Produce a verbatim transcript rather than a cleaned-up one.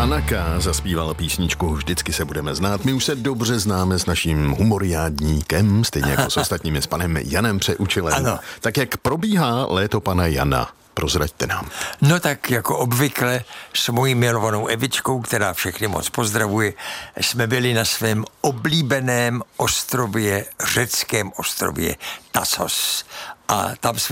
Anaka zaspívala písničku Vždycky se budeme znát. My už se dobře známe s naším humoriádníkem, stejně jako s ostatními, s panem Janem Přeučilem. Ano. Tak jak probíhá léto pana Jana? Prozraďte nám. No tak jako obvykle s mojí milovanou Evičkou, která všechny moc pozdravuje, jsme byli na svém oblíbeném ostrově, řeckém ostrově Tasos. A tam jsme